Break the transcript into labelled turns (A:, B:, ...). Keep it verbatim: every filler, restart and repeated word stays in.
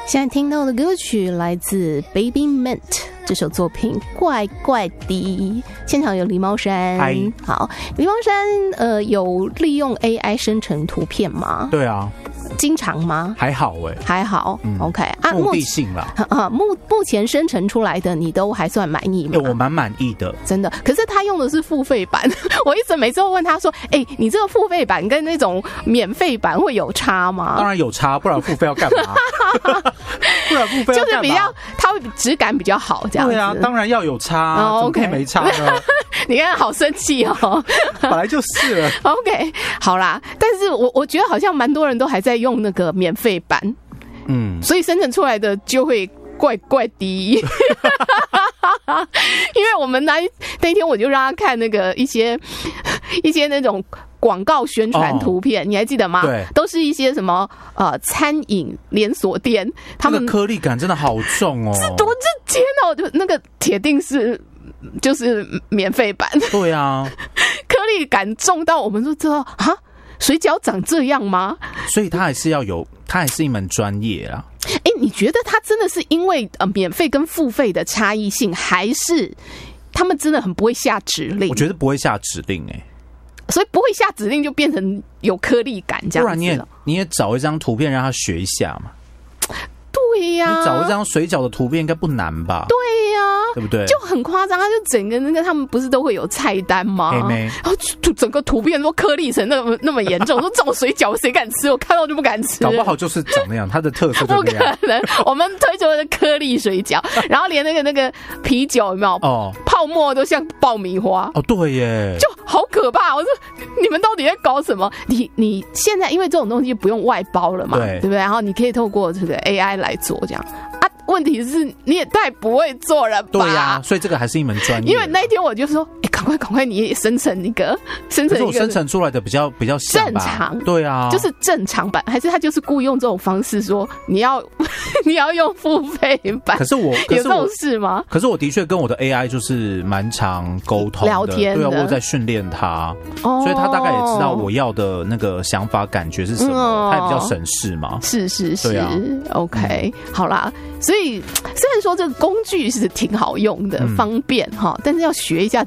A: 现在听到的歌曲来自 Baby Mint 这首作品怪怪的，现场有狸猫山。
B: 嗨，
A: 好，狸猫山呃有利用 A I 生成图片吗？
B: 对啊，
A: 经常吗？
B: 还好哎、
A: 欸，还好、嗯、，OK 啊，
B: 目的性啦，
A: 啊，目目前生成出来的你都还算满意吗？
B: 欸、我蛮满意的，
A: 真的。可是他用的是付费版，我一直每次都问他说：“哎、欸，你这个付费版跟那种免费版会有差吗？”
B: 当然有差，不然付费要干嘛？不然付费
A: 就是比较，它会质感比较好，这样子。对
B: 啊，当然要有差、啊，哦、怎么可以没差呢？
A: 你看，好生气哦！
B: 本来就是了。
A: OK， 好啦，但是我我觉得好像蛮多人都还在用那个免费版，嗯，所以生成出来的就会怪怪的。因为我们那那一天我就让他看那个一些一些那种广告宣传图片、哦，你还记得吗？
B: 对，
A: 都是一些什么呃餐饮连锁店，他们、
B: 那个颗粒感真的好重哦！
A: 这多这天哦，就那个铁定是就是免费版。
B: 对啊，
A: 颗粒感重到我们都知道啊，水饺长这样吗？
B: 所以它还是要有，它还是一门专业啊。
A: 哎、欸，你觉得它真的是因为呃免费跟付费的差异性，还是他们真的很不会下指令？
B: 我觉得不会下指令哎、欸。
A: 所以不会下指令就变成有颗粒感这样子，
B: 不然你也你也找一张图片让他学一下嘛。
A: 对呀、啊，
B: 你找一张水饺的图片应该不难吧？
A: 对呀、啊，
B: 对不对？
A: 就很夸张，他就整个那个他们不是都会有菜单吗？
B: 黑妹，
A: 然后整个图片都颗粒成那么那么严重，说这种水饺谁敢吃？我看到就不敢吃。
B: 搞不好就是长那样，它的特色就那样。
A: 不可能，我们推出的颗粒水饺，然后连那个那个啤酒有没有？哦，泡沫都像爆米花。
B: 哦，对耶，
A: 就好可怕！我说你们到底在搞什么？你你现在因为这种东西不用外包了嘛，对，对不对？然后你可以透过这个 A I 来做这样啊。问题是你也太不会做了吧？
B: 对呀、啊，所以这个还是一门专业。
A: 因为那一天我就说，哎、欸，赶快赶快，你也生成一个，生成一个。可是
B: 我生成出来的比较比较像吧
A: 正常，
B: 对啊，
A: 就是正常版，还是他就是故意用这种方式说你要你要用付费版？
B: 可是我可是我
A: 有这种事吗？
B: 可是我的确跟我的 A I 就是蛮常沟通的
A: 聊天的，
B: 对啊，我有在训练他、哦，所以他大概也知道我要的那个想法感觉是什么，哦、他也比较省事嘛。
A: 是是是，
B: 对啊
A: ，OK，、嗯、好啦，所以虽然说这个工具是挺好用的，嗯、方便哈，但是要学一下